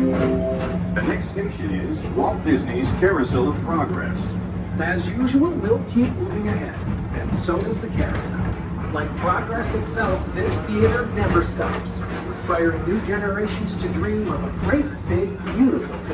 The next station is Walt Disney's Carousel of Progress. As usual, we'll keep moving ahead, and so does the carousel. Like progress itself, this theater never stops, inspiring new generations to dream of a great, big, beautiful